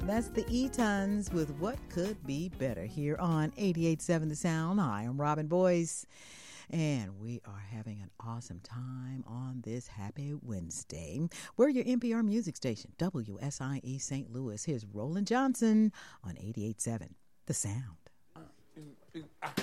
That's the E-Tons with What Could Be Better here on 88.7 The Sound. Hi, I'm Robin Boyce, and we are having an awesome time on this happy Wednesday. We're your NPR music station, WSIE St. Louis. Here's Roland Johnson on 88.7 The Sound.